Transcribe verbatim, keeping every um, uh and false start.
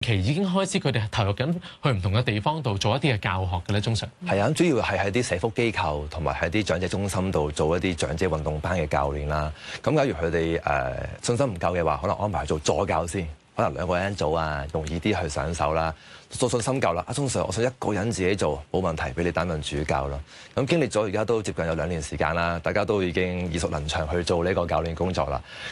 期已經開始佢哋投入緊去唔同嘅地方度做一啲嘅教學嘅咧，中常係啊，主要係喺啲社福機構同埋喺啲長者中心度做一啲長者運動班嘅教練啦。咁假如佢哋誒信心唔夠嘅話，可能安排做助教先，可能兩個人一組啊，容易啲去上手啦。做信心夠啦，阿鍾 Sir，我想一個人自己做冇問題，俾你擔任主教咯。咁經歷咗而家都接近有兩年時間啦，大家都已經耳熟能詳去做呢個教練工作啦。